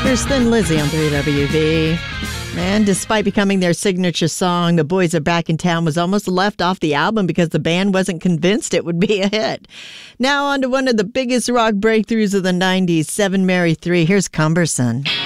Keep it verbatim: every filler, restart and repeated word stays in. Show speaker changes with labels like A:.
A: Here's Thin Lizzy on three W V. And despite becoming their signature song, The Boys Are Back in Town was almost left off the album because the band wasn't convinced it would be a hit. Now on to one of the biggest rock breakthroughs of the nineties, Seven Mary Three. Here's Cumberson.